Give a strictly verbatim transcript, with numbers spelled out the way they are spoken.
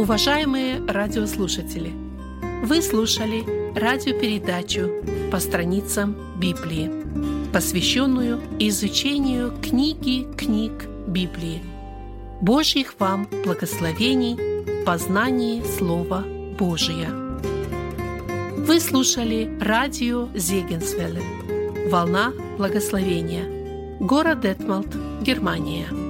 Уважаемые радиослушатели, вы слушали радиопередачу «По страницам Библии», посвященную изучению книги книг Библии. Божьих вам благословений в познании Слова Божия. Вы слушали радио Зегенсвелле «Волна благословения», город Детмолд, Германия.